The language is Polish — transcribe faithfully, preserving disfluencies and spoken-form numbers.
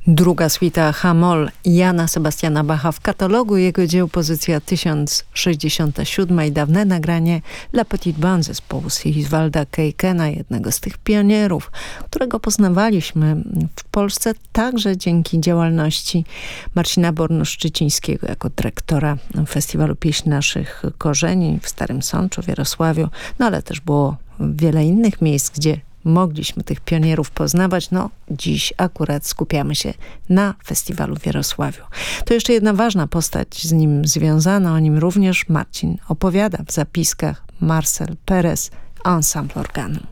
Druga suita H-moll Jana Sebastiana Bacha w katalogu jego dzieł pozycja tysiąc sześćdziesiąta siódma i dawne nagranie La Petite Bande zespołu Sigizwalda Keikena, jednego z tych pionierów, którego poznawaliśmy w Polsce także dzięki działalności Marcina Bornu-Szczycińskiego jako dyrektora Festiwalu Pieśń Naszych Korzeni w Starym Sączu, w Jarosławiu, no ale też było wiele innych miejsc, gdzie mogliśmy tych pionierów poznawać. No dziś akurat skupiamy się na festiwalu w Jarosławiu. To jeszcze jedna ważna postać z nim związana, o nim również Marcin opowiada w zapiskach. Marcel Perez, Ensemble Organu.